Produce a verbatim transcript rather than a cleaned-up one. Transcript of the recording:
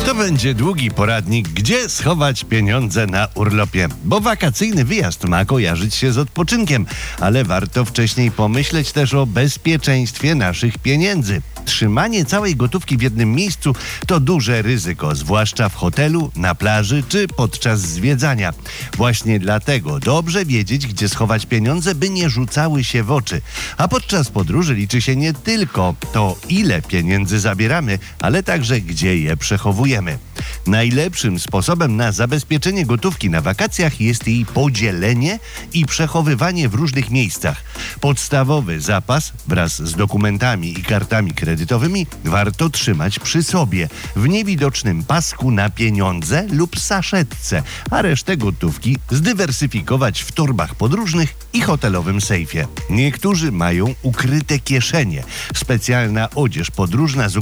To będzie długi poradnik, gdzie schować pieniądze na urlopie. Bo wakacyjny wyjazd ma kojarzyć się z odpoczynkiem, ale warto wcześniej pomyśleć też o bezpieczeństwie naszych pieniędzy. Trzymanie całej gotówki w jednym miejscu to duże ryzyko, zwłaszcza w hotelu, na plaży czy podczas zwiedzania. Właśnie dlatego dobrze wiedzieć, gdzie schować pieniądze, by nie rzucały się w oczy. A podczas podróży liczy się nie tylko to, ile pieniędzy zabieramy, ale także gdzie je przechowujemy. Najlepszym sposobem na zabezpieczenie gotówki na wakacjach jest jej podzielenie i przechowywanie w różnych miejscach. Podstawowy zapas wraz z dokumentami i kartami kredytowymi warto trzymać przy sobie, w niewidocznym pasku na pieniądze lub saszetce, a resztę gotówki zdywersyfikować w torbach podróżnych i hotelowym sejfie. Niektórzy mają ukryte kieszenie, specjalna odzież podróżna z